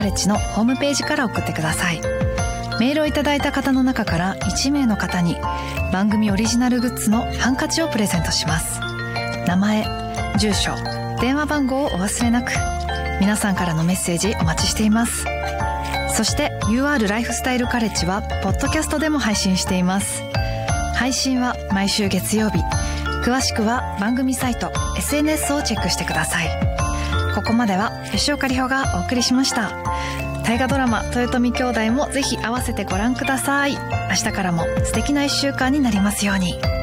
カレッジのホームページから送ってください。メールをいただいた方の中から1名の方に番組オリジナルグッズのハンカチをプレゼントします。名前、住所、電話番号をお忘れなく。皆さんからのメッセージお待ちしています。そして UR ライフスタイルカレッジはポッドキャストでも配信しています。配信は毎週月曜日。詳しくは番組サイト SNS をチェックしてください。ここまでは吉岡里帆がお送りしました。大河ドラマ豊臣兄弟もぜひ合わせてご覧ください。明日からも素敵な1週間になりますように。